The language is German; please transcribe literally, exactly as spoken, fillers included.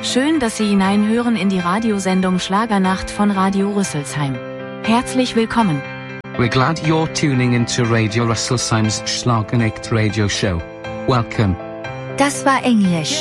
Schön, dass Sie hineinhören in die Radiosendung Schlagernacht von Radio Rüsselsheim. Herzlich willkommen. We're glad you're tuning into Radio Rüsselsheim's Schlagernacht radio show. Welcome. Das war Englisch.